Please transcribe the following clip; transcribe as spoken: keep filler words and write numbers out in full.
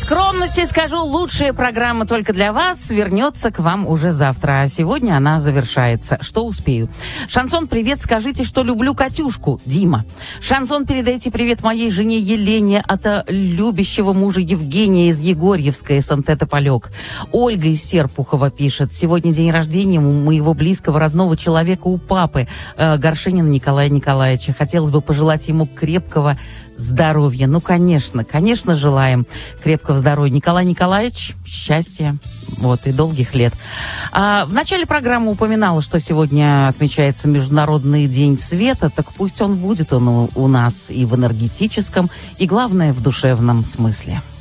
скромности скажу, лучшая программа только для вас вернется к вам уже завтра. А сегодня она завершается. Что успею? Шансон, привет, скажите, что люблю Катюшку. Дима. Шансон, передайте привет моей жене Елене от любящего мужа Евгения из Егорьевска, из Сан-Тополек. Ольга из Серпухова пишет. Сегодня день рождения у моего близкого родного человека, у папы, э, Горшенина Николая Николаевича. Хотелось бы пожелать ему крепкого здоровья. Ну, конечно, конечно, желаем крепкого здоровья. Николай Николаевич, счастья, вот, и долгих лет. А, в начале программы упоминала, что сегодня отмечается Международный день света, так пусть он будет он у, у нас и в энергетическом, и, главное, в душевном смысле.